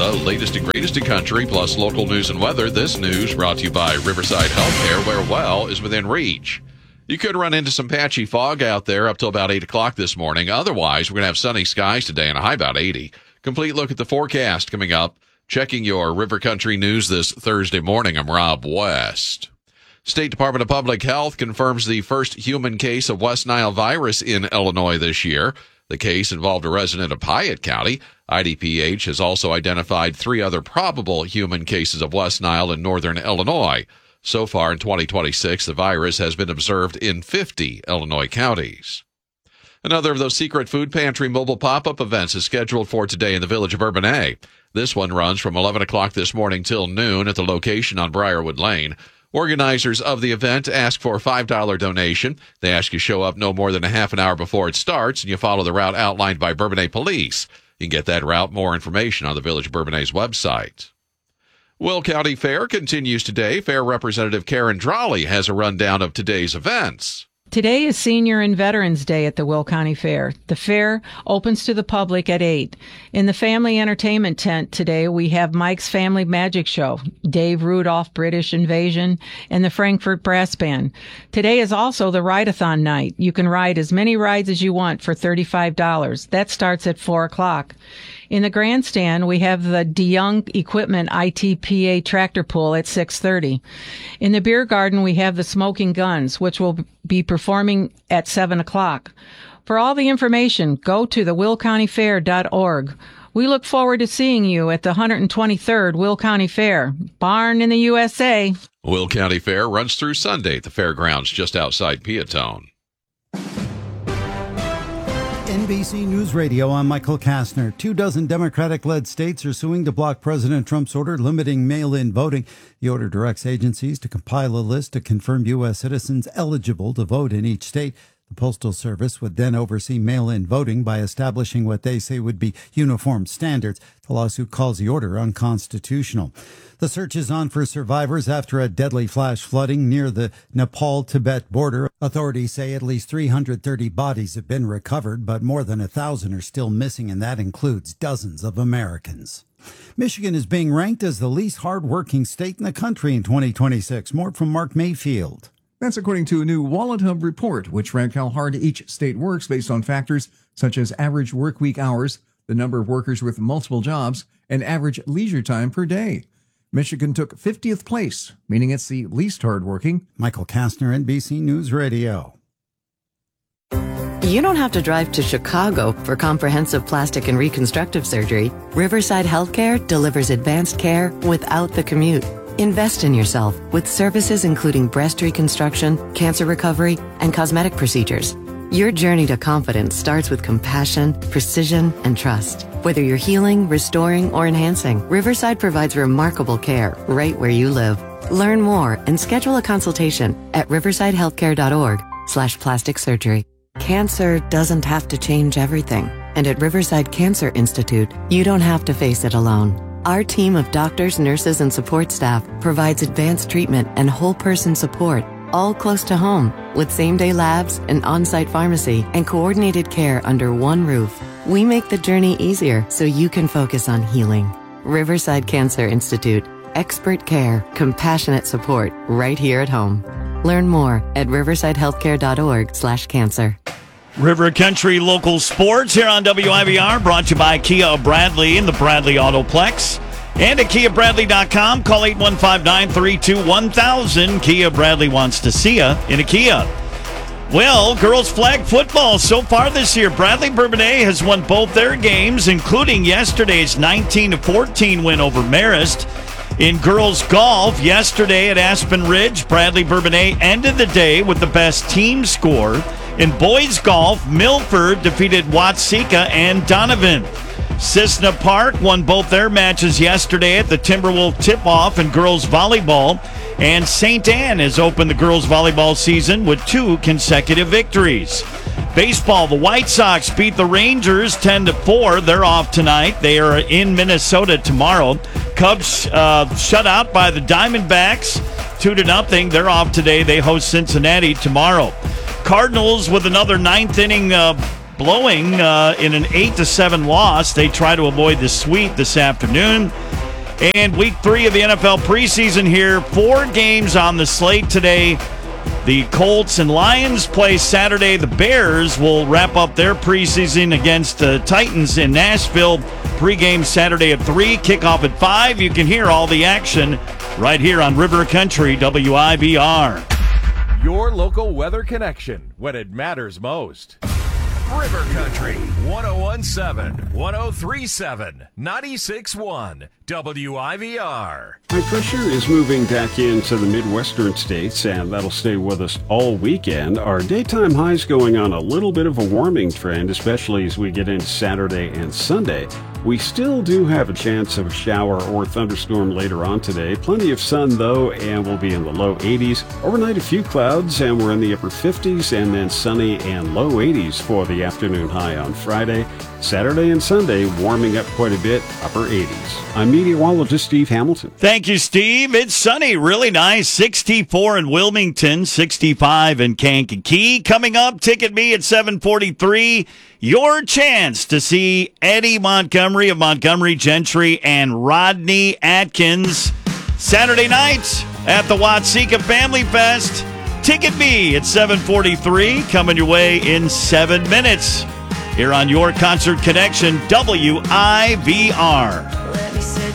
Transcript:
The latest and greatest in country, plus local news and weather. This news brought to you by Riverside Healthcare, where well is within reach. You could run into some patchy fog out there up till about 8 o'clock this morning. Otherwise, we're going to have sunny skies today and a high about 80. Complete look at the forecast coming up. Checking your River Country news this Thursday morning, I'm Rob West. State Department of Public Health confirms the first human case of West Nile virus in Illinois this year. The case involved a resident of Piatt County. IDPH has also identified 3 other probable human cases of West Nile in northern Illinois. So far in 2026, the virus has been observed in 50 Illinois counties. Another of those secret food pantry mobile pop-up events is scheduled for today in the village of Bourbonnais. This one runs from 11 o'clock this morning till noon at the location on Briarwood Lane. Organizers of the event ask for a $5 donation. They ask you show up no more than a half an hour before it starts, and you follow the route outlined by Bourbonnais Police. You can get that route, more information on the Village of Bourbonnais website. Will County Fair continues today. Fair Representative Karen Drawley has a rundown of today's events. Today is Senior and Veterans Day at the Will County Fair. The fair opens to the public at 8. In the family entertainment tent today, we have Mike's Family Magic Show, Dave Rudolph British Invasion, and the Frankfurt Brass Band. Today is also the Ride-a-thon night. You can ride as many rides as you want for $35. That starts at 4 o'clock. In the grandstand, we have the DeYoung Equipment ITPA tractor pull at 6:30. In the beer garden, we have the Smoking Guns, which will be performing at 7 o'clock. For all the information, go to the willcountyfair.org. We look forward to seeing you at the 123rd Will County Fair, barn in the USA. Will County Fair runs through Sunday at the fairgrounds just outside Peatone. NBC News Radio, I'm Michael Kastner. 24 Democratic-led states are suing to block President Trump's order limiting mail-in voting. The order directs agencies to compile a list to confirm U.S. citizens eligible to vote in each state. The Postal Service would then oversee mail-in voting by establishing what they say would be uniform standards. The lawsuit calls the order unconstitutional. The search is on for survivors after a deadly flash flooding near the Nepal-Tibet border. Authorities say at least 330 bodies have been recovered, but more than 1,000 are still missing, and that includes dozens of Americans. Michigan is being ranked as the least hard-working state in the country in 2026. More from Mark Mayfield. That's according to a new Wallet Hub report, which ranked how hard each state works based on factors such as average workweek hours, the number of workers with multiple jobs, and average leisure time per day. Michigan took 50th place, meaning it's the least hardworking. Michael Kastner, NBC News Radio. You don't have to drive to Chicago for comprehensive plastic and reconstructive surgery. Riverside Healthcare delivers advanced care without the commute. Invest in yourself with services including breast reconstruction, cancer recovery, and cosmetic procedures. Your journey to confidence starts with compassion, precision, and trust. Whether you're healing, restoring, or enhancing, Riverside provides remarkable care right where you live. Learn more and schedule a consultation at riversidehealthcare.org/plastic surgery. Cancer doesn't have to change everything. And at Riverside Cancer Institute, you don't have to face it alone. Our team of doctors, nurses, and support staff provides advanced treatment and whole person support, all close to home, with same-day labs, an on-site pharmacy, and coordinated care under one roof. We make the journey easier so you can focus on healing. Riverside Cancer Institute. Expert care, compassionate support, right here at home. Learn more at riversidehealthcare.org/cancer. River Country Local Sports here on WIVR, brought to you by Kia of Bradley and the Bradley Autoplex. And at KiaBradley.com, call 815-932-1000. Kia Bradley wants to see you in a Kia. Well, girls flag football so far this year. Bradley Bourbonnais has won both their games, including yesterday's 19-14 win over Marist. In girls golf, yesterday at Aspen Ridge, Bradley Bourbonnais ended the day with the best team score. In boys golf, Milford defeated Watseka and Donovan. Cissna Park won both their matches yesterday at the Timberwolf tip-off in girls volleyball. And St. Anne has opened the girls volleyball season with 2 consecutive victories. Baseball, the White Sox beat the Rangers 10-4. They're off tonight. They are in Minnesota tomorrow. Cubs shut out by the Diamondbacks 2-0. They're off today. They host Cincinnati tomorrow. Cardinals with another 9th inning blowing in an 8-7 loss. They try to avoid the sweep this afternoon. And week 3 of the NFL preseason here. 4 games on the slate today. The Colts and Lions play Saturday. The Bears will wrap up their preseason against the Titans in Nashville. Pregame Saturday at 3, kickoff at 5. You can hear all the action right here on River Country WIVR. Your local weather connection when it matters most. River Country 101.7, 103.7, 96.1, WIVR. High pressure is moving back into the Midwestern states, and that'll stay with us all weekend. Our daytime highs going on a little bit of a warming trend, especially as we get into Saturday and Sunday. We still do have a chance of a shower or thunderstorm later on today. Plenty of sun, though, and we'll be in the low 80s. Overnight, a few clouds, and we're in the upper 50s, and then sunny and low 80s for the afternoon high on Friday. Saturday and Sunday, warming up quite a bit, upper 80s. I'm meteorologist Steve Hamilton. Thank you, Steve. It's sunny, really nice. 64 in Wilmington, 65 in Kankakee. Coming up, Ticket Me at 7:43. Your chance to see Eddie Montgomery of Montgomery Gentry and Rodney Atkins Saturday night at the Watseka Family Fest. Ticket Me at 7:43, coming your way in 7 minutes. Here on Your Concert Connection, WIVR.